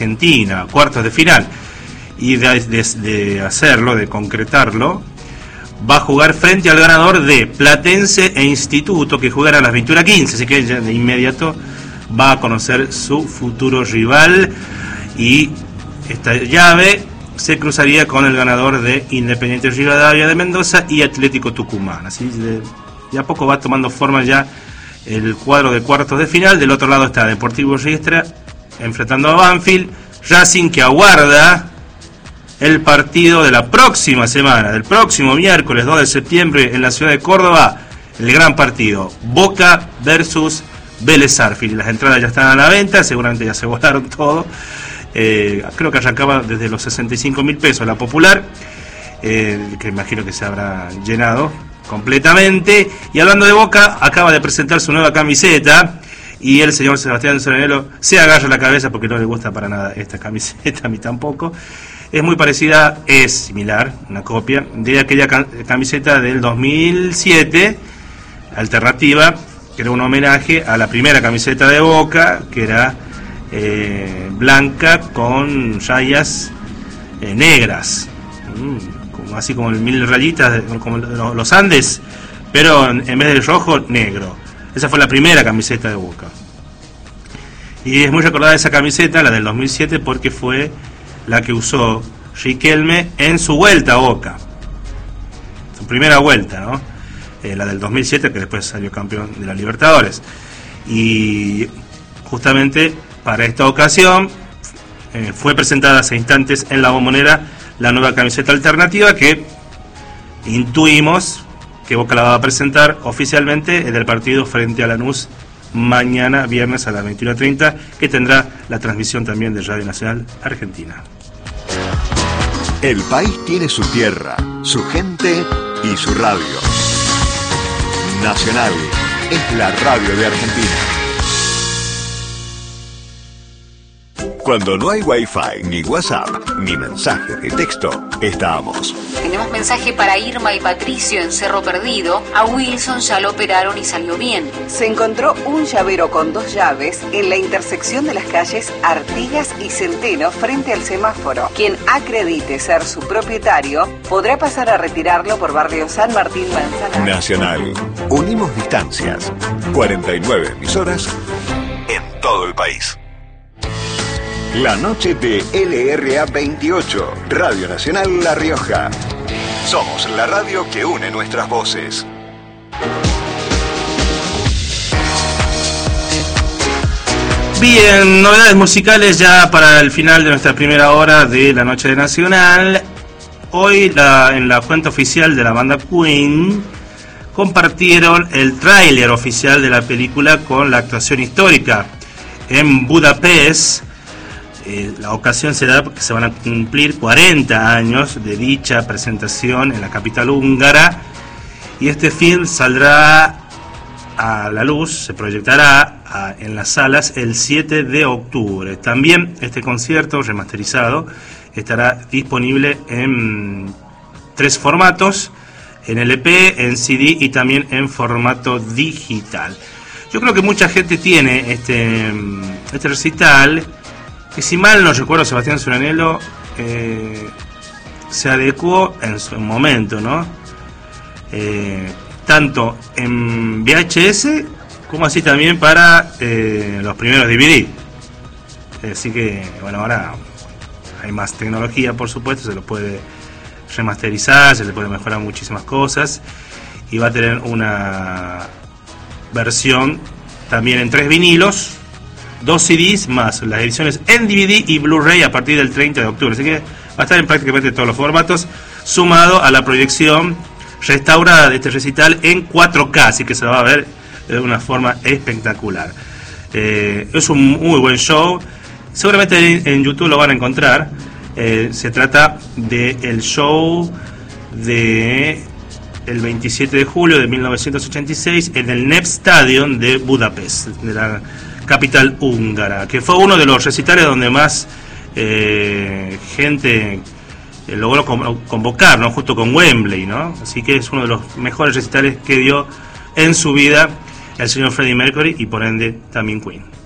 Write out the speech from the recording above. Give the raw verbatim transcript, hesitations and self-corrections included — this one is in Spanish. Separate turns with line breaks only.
Argentina, cuartos de final. Y de, de, de hacerlo, de concretarlo, va a jugar frente al ganador de Platense e Instituto, que jugará a las veintiuna quince, así que ya de inmediato va a conocer su futuro rival, y esta llave se cruzaría con el ganador de Independiente Rivadavia de Mendoza y Atlético Tucumán. Así de, de a poco va tomando forma ya el cuadro de cuartos de final. Del otro lado está Deportivo Riestra enfrentando a Banfield, Racing, que aguarda el partido de la próxima semana, del próximo miércoles dos de septiembre en la ciudad de Córdoba, el gran partido, Boca versus Vélez Sarsfield. Las entradas ya están a la venta, seguramente ya se volaron todo. Eh, creo que arrancaba desde los sesenta y cinco mil pesos la popular, eh, que imagino que se habrá llenado completamente. Y hablando de Boca, acaba de presentar su nueva camiseta, y el señor Sebastián Soranelo se agarra la cabeza porque no le gusta para nada esta camiseta, a mí tampoco. Es muy parecida, es similar, una copia de aquella camiseta del dos mil siete, alternativa, que era un homenaje a la primera camiseta de Boca, que era eh, blanca con rayas eh, negras, mm, como, así como el mil rayitas, como los Andes, pero en, en vez de rojo, negro. Esa fue la primera camiseta de Boca. Y es muy recordada esa camiseta, la del dos mil siete, porque fue la que usó Riquelme en su vuelta a Boca, su primera vuelta, ¿no? Eh, la del dos mil siete, que después salió campeón de la Libertadores. Y justamente para esta ocasión eh, fue presentada hace instantes en la Bombonera la nueva camiseta alternativa, que intuimos que Boca la va a presentar oficialmente en el partido frente a Lanús mañana viernes a las veintiuna treinta, que tendrá la transmisión también de Radio Nacional Argentina.
El país tiene su tierra, su gente y su radio. Nacional es la radio de Argentina. Cuando no hay Wi-Fi, ni WhatsApp, ni mensajes de texto, estamos.
Tenemos mensaje para Irma y Patricio en Cerro Perdido. A Wilson ya lo operaron y salió bien.
Se encontró un llavero con dos llaves en la intersección de las calles Artigas y Centeno frente al semáforo. Quien acredite ser su propietario podrá pasar a retirarlo por barrio San Martín Manzanares.
Nacional. Unimos distancias. cuarenta y nueve emisoras en todo el país. La noche de L R A veintiocho, Radio Nacional La Rioja. Somos la radio que une nuestras voces.
Bien, novedades musicales ya para el final de nuestra primera hora de la noche de Nacional. Hoy la, en la cuenta oficial de la banda Queen compartieron el tráiler oficial de la película con la actuación histórica en Budapest. Eh, la ocasión se da porque se van a cumplir cuarenta años de dicha presentación en la capital húngara, y este film saldrá a la luz, se proyectará a, en las salas el siete de octubre. También este concierto remasterizado estará disponible en tres formatos: en L P, en C D y también en formato digital. Yo creo que mucha gente tiene este, este recital, que si mal no recuerdo, Sebastián Soranelo eh, se adecuó en su momento, ¿no? Eh, tanto en V H S como así también para eh, los primeros D V D. Así que, bueno, ahora hay más tecnología, por supuesto, se lo puede remasterizar, se le puede mejorar muchísimas cosas, y va a tener una versión también en tres vinilos, dos C Ds más las ediciones en D V D y Blu-ray a partir del treinta de octubre. Así que va a estar en prácticamente todos los formatos, sumado a la proyección restaurada de este recital en cuatro K, así que se va a ver de una forma espectacular. Eh, es un muy buen show, seguramente en, en YouTube lo van a encontrar. Eh, se trata del show de el veintisiete de julio de mil novecientos ochenta y seis en el Népstadion de Budapest, de la capital húngara, que fue uno de los recitales donde más eh, gente eh, logró convocar, ¿no? Justo con Wembley, ¿no? Así que es uno de los mejores recitales que dio en su vida el señor Freddie Mercury, y por ende también Queen.